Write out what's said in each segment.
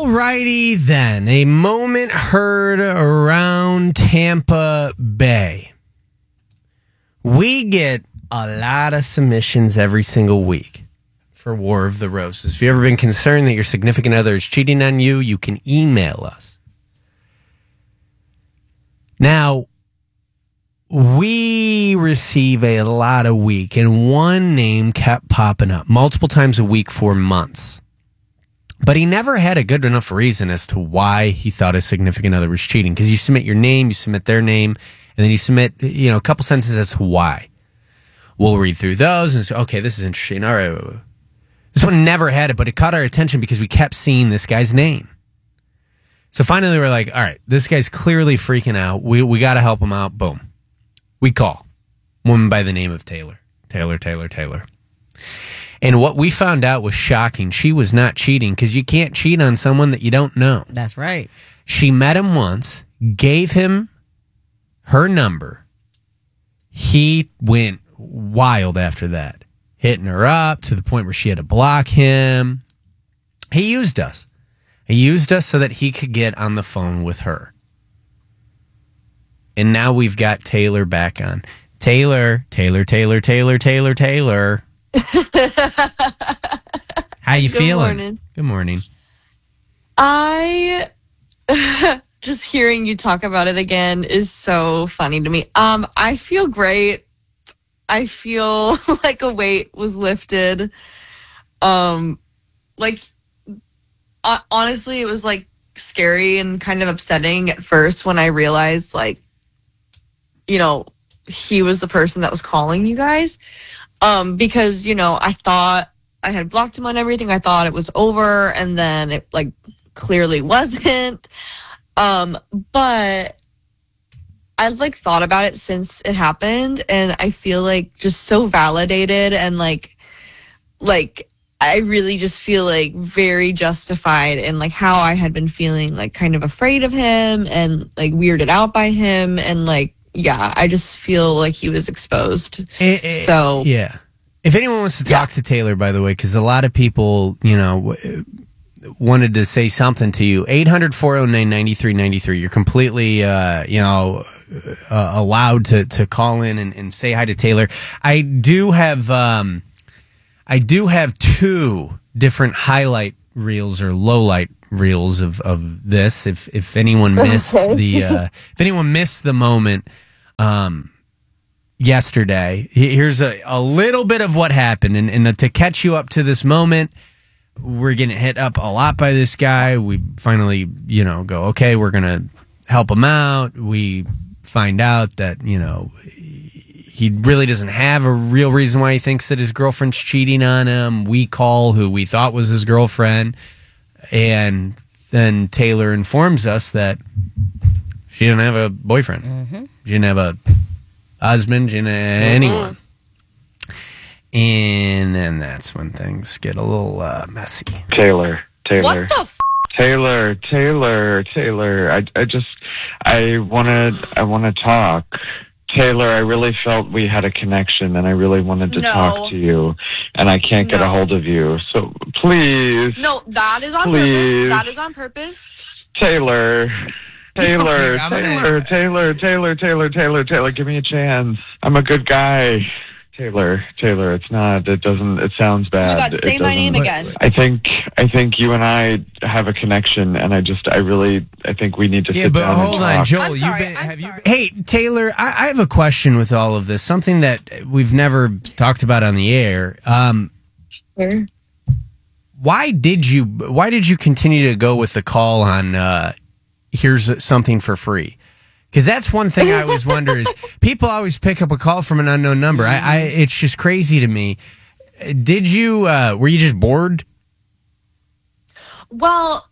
Alrighty then. A moment heard around Tampa Bay. We get a lot of submissions every single week for War of the Roses. If you've ever been concerned that your significant other is cheating on you, you can email us. Now, we receive a lot a week, and one name kept popping up multiple times a week for months. But he never had a good enough reason as to why he thought his significant other was cheating. Because you submit your name, you submit their name, and then you submit, a couple sentences as to why. We'll read through those and say, okay, this is interesting. All right. This one never had it, but it caught our attention because we kept seeing this guy's name. So finally we're like, all right, this guy's clearly freaking out. We got to help him out. Boom. We call. Woman by the name of Taylor. Taylor. And what we found out was shocking. She was not cheating because you can't cheat on someone that you don't know. That's right. She met him once, gave him her number. He went wild after that, hitting her up to the point where she had to block him. He used us. He used us so that he could get on the phone with her. And now we've got Taylor back on. Taylor. How you feeling? Morning. Good morning. I just hearing you talk about it again is so funny to me. I feel great. I feel like a weight was lifted. Honestly, it was like scary and kind of upsetting at first when I realized he was the person that was calling you guys. Because, I thought I had blocked him on everything. I thought it was over, and then it clearly wasn't. But I thought about it since it happened, and I feel just so validated, and I really just feel very justified in how I had been feeling kind of afraid of him and weirded out by him, and yeah, I just feel like he was exposed. So yeah. If anyone wants to talk to Taylor, by the way, because a lot of people, wanted to say something to you, 800-409-9393. You're completely, allowed to call in and say hi to Taylor. I do have two different highlight reels or low light reels of this. If anyone missed if anyone missed the moment, yesterday, here's a little bit of what happened, and to catch you up to this moment, we're getting hit up a lot by this guy. We finally, go, okay, we're gonna help him out. We find out that he really doesn't have a real reason why he thinks that his girlfriend's cheating on him. We call who we thought was his girlfriend, and then Taylor informs us that she didn't have a boyfriend. Mm-hmm. She didn't have a husband, she didn't have anyone. And then that's when things get a little messy. Taylor. What the Taylor. I want to talk. Taylor, I really felt we had a connection, and I really wanted to talk to you, and I can't get a hold of you. So please. No, that is on purpose. That is on purpose. Taylor, give me a chance. I'm a good guy. Taylor, it sounds bad. Oh my God, say my name again. I think you and I have a connection, and I think we need to sit down and talk. Yeah, but hold on, Joel. Hey, Taylor, I have a question with all of this, something that we've never talked about on the air. Sure. Why did you continue to go with the call on here's something for free? Because that's one thing I always wonder is people always pick up a call from an unknown number. It's just crazy to me. Did you, were you just bored? Well,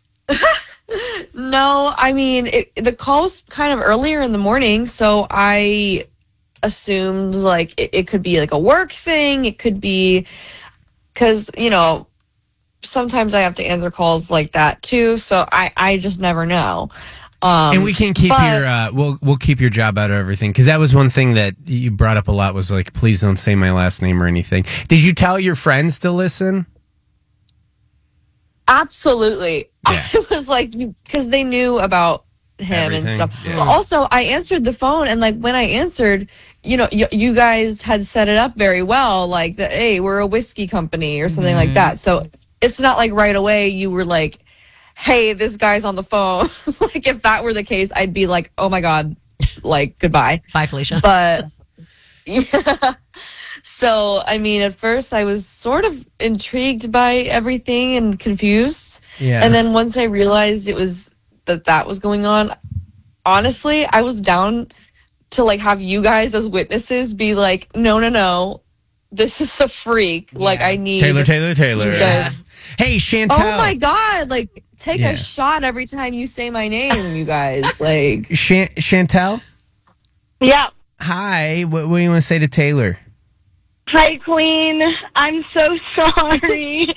no, I mean, the call was kind of earlier in the morning, so I assumed it could be a work thing. It could be because, sometimes I have to answer calls like that too. So I just never know. And we can keep we'll keep your job out of everything, because that was one thing that you brought up a lot was please don't say my last name or anything. Did you tell your friends to listen? Absolutely. Yeah. I was like, because they knew about him Everything, and stuff. yeah. But also, I answered the phone, and like when I answered, you guys had set it up very well, like that. Hey, we're a whiskey company or something like that. So it's not like right away you were like, hey, this guy's on the phone. Like if that were the case, I'd be like, oh my god, like goodbye. Bye, Felicia. But yeah. So, I mean, at first I was sort of intrigued by everything and confused. Yeah. And then once I realized it was that was going on, honestly, I was down to like have you guys as witnesses be like, no, this is a freak. Yeah. Like I need Taylor. you Yeah. guys. Hey, Chantel. Oh my god! Like take Yeah. a shot every time you say my name, you guys. Like Chantel. Yeah. Hi. What do you want to say to Taylor? Hi, Queen. I'm so sorry.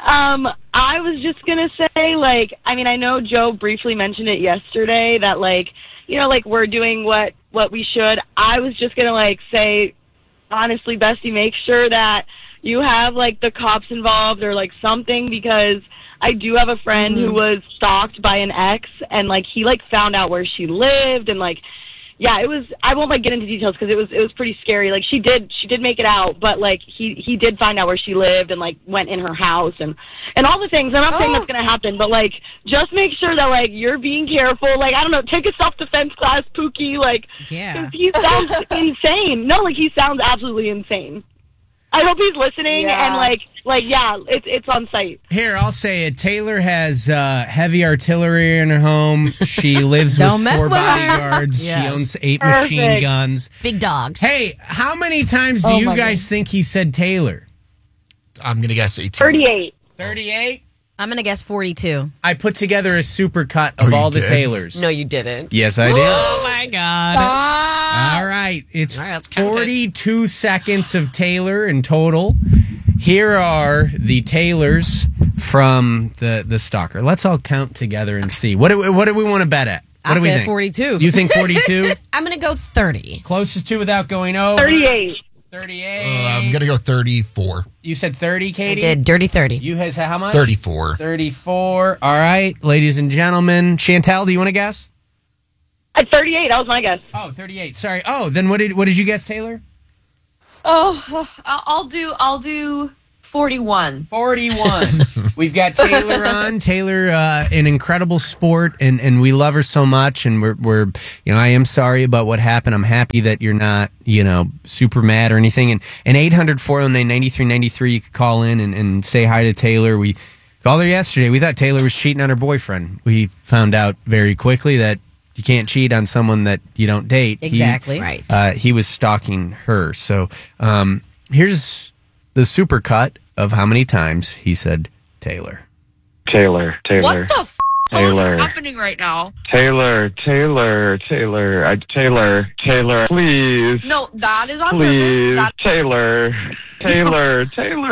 I was just going to say, like, I mean, I know Joe briefly mentioned it yesterday that, like, like we're doing what we should. I was just going to, like, say, honestly, Bestie, make sure that you have, like, the cops involved or, like, something because I do have a friend who was stalked by an ex and, like, he, like, found out where she lived and, like, yeah, it was. I won't like get into details because it was pretty scary. Like she did make it out, but like he did find out where she lived and like went in her house and all the things. I'm not saying that's gonna happen, but like just make sure that like you're being careful. Like I don't know, take a self-defense class, Pookie. Like Yeah. he sounds insane. No, like he sounds absolutely insane. I hope he's listening and like yeah, it's on site. Here, I'll say it. Taylor has heavy artillery in her home. She lives with Don't mess 4 with her. bodyguards. Yes. She owns 8 Perfect. machine guns. Big dogs. Hey, how many times do you guys think he said Taylor? I'm going to guess 18. 38. 38? I'm going to guess 42. I put together a super cut of you all the did? Taylors. No, you didn't. Yes, I did. Oh, my God. All right. It's All right, let's count it. 42 seconds of Taylor in total. Here are the Taylors from the stalker. Let's all count together and see. What do we want to bet at? What I do we said think? 42. You think 42? I'm going to go 30. Closest to without going over? 38. 38. I'm going to go 34. You said 30, I Katie? did. Dirty 30. You has how much? 34. 34. All right, ladies and gentlemen. Chantel, do you want to guess? At 38, that was my guess. Oh, 38. Sorry. Oh, then what did you guess, Taylor? oh, I'll do 41. 41. We've got Taylor on. Taylor, an incredible sport, and we love her so much. And we're I am sorry about what happened. I'm happy that you're not, super mad or anything. And 800-409-9393, you could call in and say hi to Taylor. We called her yesterday. We thought Taylor was cheating on her boyfriend. We found out very quickly that you can't cheat on someone that you don't date. Exactly. Right. He was stalking her. So here's the super cut of how many times he said Taylor. Taylor. What the Taylor. is happening right now? Taylor, please. No, that is on Please, purpose. Taylor. Taylor.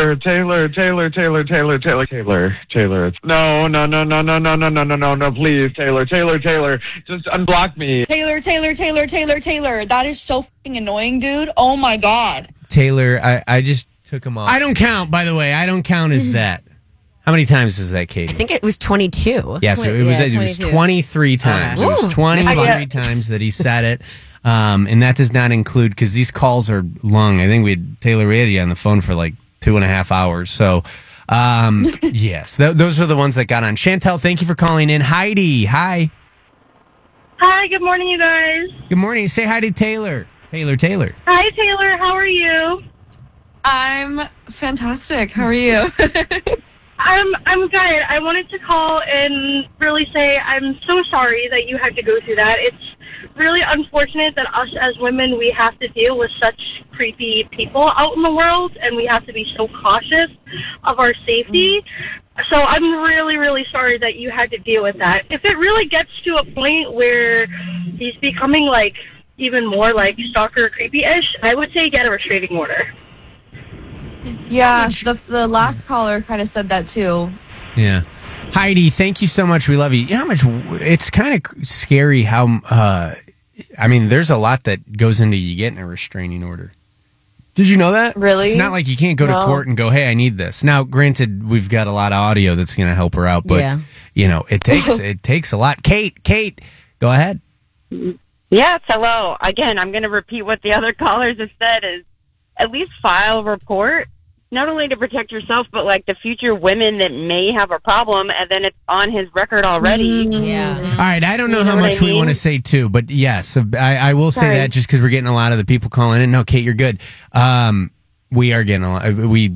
No, please, Taylor. Just unblock me. Taylor. That is so fucking annoying, dude. Oh my god. Taylor, I just took him off. I don't count, by the way. I don't count as that. How many times was that, Katie? I think it was 22. Yeah, so it was 22. 23 times. Okay. It was Ooh, 23 times that he said it. And that does not include, because these calls are long. I think we had you on the phone for like 2.5 hours. So, yes, those are the ones that got on. Chantel, thank you for calling in. Heidi, hi. Hi, good morning, you guys. Good morning. Say hi to Taylor. Taylor. Hi, Taylor. How are you? I'm fantastic. How are you? I'm good. I wanted to call and really say I'm so sorry that you had to go through that. It's really unfortunate that us as women, we have to deal with such creepy people out in the world, and we have to be so cautious of our safety. So I'm really, really sorry that you had to deal with that. If it really gets to a point where he's becoming like even more like stalker creepy-ish, I would say get a restraining order. Yeah, the last caller kind of said that too. Yeah. Heidi, thank you so much. We love you. You know how much it's kind of scary how there's a lot that goes into you getting a restraining order. Did you know that? Really? It's not like you can't go to No. court and go, hey, I need this. Now, granted, we've got a lot of audio that's going to help her out, but Yeah. it takes a lot. Kate, go ahead. Yes, hello. Again, I'm going to repeat what the other callers have said is at least file a report, not only to protect yourself, but like the future women that may have a problem, and then it's on his record already. Yeah. All right, I don't know You how know what much I we mean? want to say too, but yes, I will say Sorry. that just because we're getting a lot of the people calling in. No, Kate, you're good. We are getting a lot.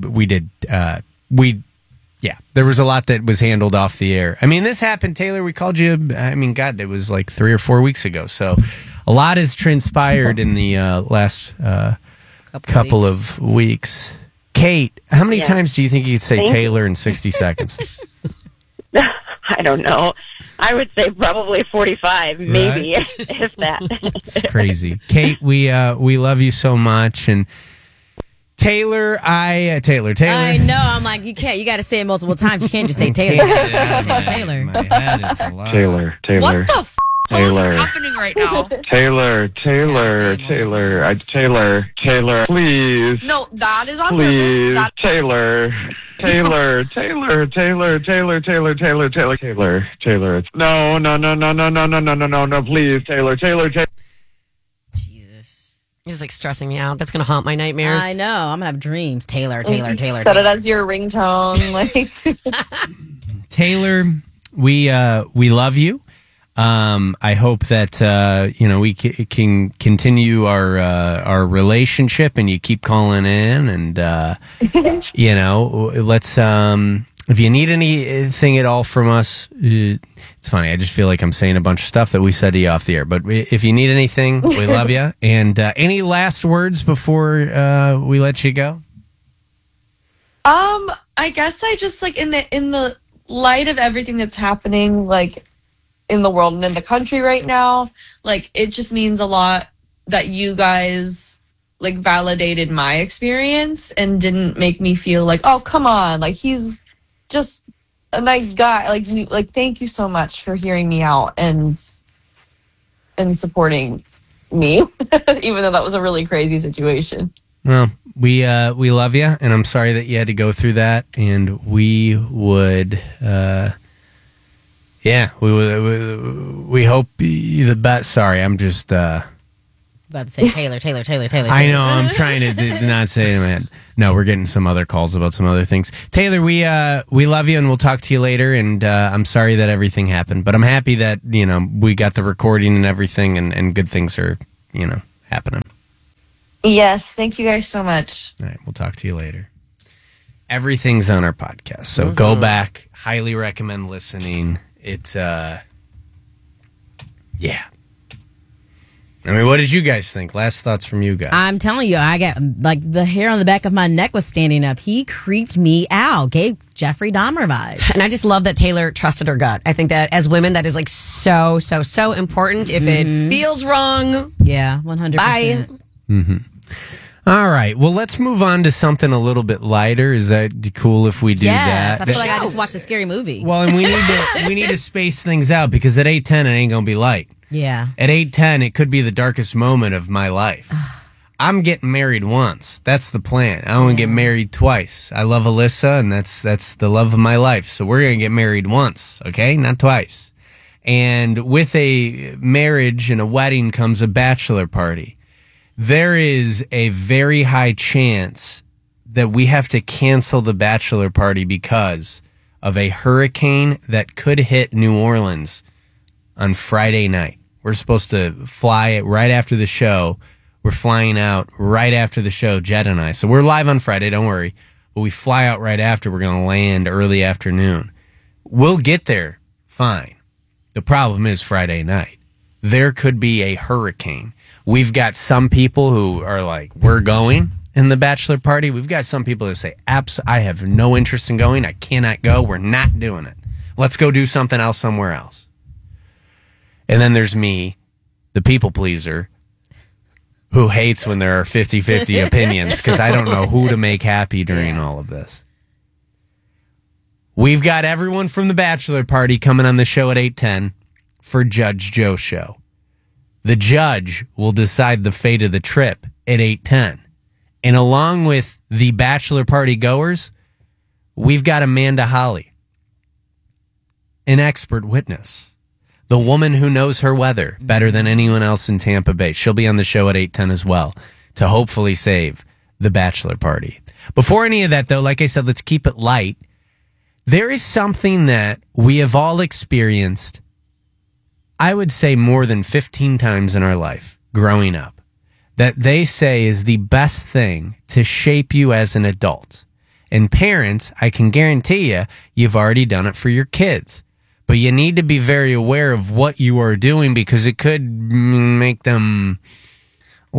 Yeah, there was a lot that was handled off the air. I mean, this happened, Taylor. We called you. I mean, God, it was like 3 or 4 weeks ago. So a lot has transpired in the last couple of weeks. Kate, how many times do you think you could say Thank Taylor in 60 seconds? I don't know. I would say probably 45, maybe, if that. It's crazy. Kate, we love you so much. And Taylor. I know. I'm like, you can't. You got to say it multiple times. You can't just say Taylor. Taylor. My head, it's a lot. Taylor. What the Taylor. is happening right now? Taylor, Yeah, Taylor, please. No, that is on Please, purpose. Taylor. Taylor. No, please, Taylor. Jesus. You're just like stressing me out. That's going to haunt my nightmares. I know. I'm gonna have dreams. Taylor. Set it as your ringtone. Like, Taylor, we love you. I hope that we can continue our relationship, and you keep calling in, and let's if you need anything at all from us. It's funny. I just feel like I'm saying a bunch of stuff that we said to you off the air, but if you need anything, we love you. And any last words before we let you go? I guess I just like in the light of everything that's happening, like in the world and in the country right now, like it just means a lot that you guys like validated my experience and didn't make me feel like, oh, come on, like he's just a nice guy. Like thank you so much for hearing me out and supporting me, even though that was a really crazy situation. Well, we love you, and I'm sorry that you had to go through that. And we would, we hope the best. Sorry, I'm just About to say Taylor. I know I'm trying to not say it, man. No, we're getting some other calls about some other things. Taylor, we love you, and we'll talk to you later. And I'm sorry that everything happened, but I'm happy that we got the recording and everything, and good things are happening. Yes, thank you guys so much. All right, we'll talk to you later. Everything's on our podcast, so go back. Highly recommend listening. It's yeah. I mean, what did you guys think? Last thoughts from you guys. I'm telling you, I got like the hair on the back of my neck was standing up. He creeped me out. Gave Jeffrey Dahmer vibes. And I just love that Taylor trusted her gut. I think that as women, that is like so important. If it feels wrong, Yeah, 100%. bye. All right. Well, let's move on to something a little bit lighter. Is that cool if we do Yes, that? I feel like I just watched a scary movie. Well, and we need to space things out because at 8:10 it ain't gonna be light. Yeah. At 8:10 it could be the darkest moment of my life. I'm getting married once. That's the plan. I want to get married twice. I love Alyssa, and that's the love of my life. So we're gonna get married once, okay? Not twice. And with a marriage and a wedding comes a bachelor party. There is a very high chance that we have to cancel the bachelor party because of a hurricane that could hit New Orleans on Friday night. We're supposed to fly it right after the show. We're flying out right after the show, Jed and I. So we're live on Friday, don't worry. But we fly out right after. We're going to land early afternoon. We'll get there fine. The problem is Friday night. There could be a hurricane. We've got some people who are like, we're going in the bachelor party. We've got some people that say, I have no interest in going. I cannot go. We're not doing it. Let's go do something else somewhere else. And then there's me, the people pleaser, who hates when there are 50-50 opinions because I don't know who to make happy during all of this. We've got everyone from the bachelor party coming on the show at 8:10 for Judge Joe's show. The judge will decide the fate of the trip at 8:10. And along with the bachelor party goers, we've got Amanda Holly, an expert witness, the woman who knows her weather better than anyone else in Tampa Bay. She'll be on the show at 8:10 as well to hopefully save the bachelor party. Before any of that, though, like I said, let's keep it light. There is something that we have all experienced, I would say more than 15 times in our life growing up, that they say is the best thing to shape you as an adult. And parents, I can guarantee you, you've already done it for your kids. But you need to be very aware of what you are doing because it could make them